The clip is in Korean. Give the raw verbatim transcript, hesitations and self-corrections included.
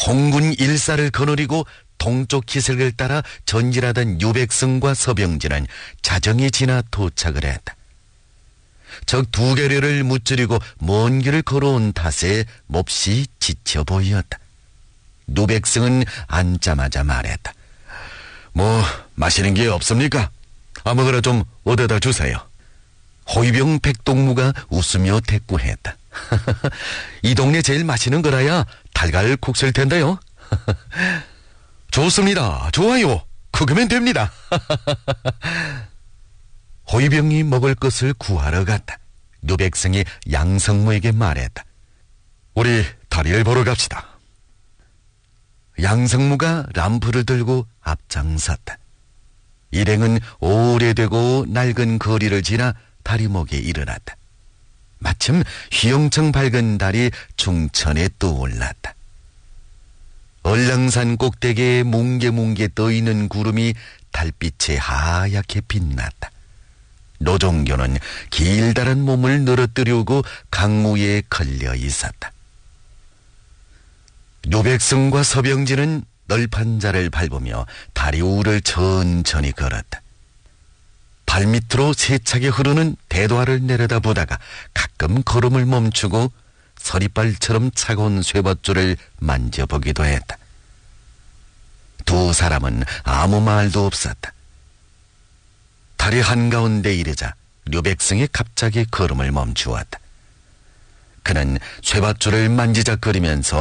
홍군 일사를 거느리고 동쪽 기슭을 따라 전진하던 유백성과 서병진은 자정이 지나 도착을 했다. 적 두 개려를 무찌르고 먼 길을 걸어온 탓에 몹시 지쳐 보였다. 유백성은 앉자마자 말했다. 뭐 마시는 게 없습니까? 아무거나 좀 얻어다 주세요. 호위병 백동무가 웃으며 대꾸했다. 이 동네 제일 맛있는 거라야 달걀 국수일 텐데요. 좋습니다. 좋아요. 그거면 됩니다. 호위병이 먹을 것을 구하러 갔다. 유백성이 양성무에게 말했다. 우리 다리를 보러 갑시다. 양성무가 람프를 들고 앞장섰다. 일행은 오래되고 낡은 거리를 지나 다리목에 일어났다. 마침 휘영청 밝은 달이 중천에 떠올랐다. 얼랑산 꼭대기에 뭉게뭉게 떠있는 구름이 달빛에 하얗게 빛났다. 노종교는 길다란 몸을 늘어뜨리고 강무에 걸려 있었다. 유백성과 서병진은 널판 자를 밟으며 다리 위를 천천히 걸었다. 발밑으로 세차게 흐르는 대도화를 내려다보다가 가끔 걸음을 멈추고 서리발처럼 차가운 쇠밧줄을 만져보기도 했다. 두 사람은 아무 말도 없었다. 다리 한가운데 이르자 유백성이 갑자기 걸음을 멈추었다. 그는 쇠밧줄을 만지작거리면서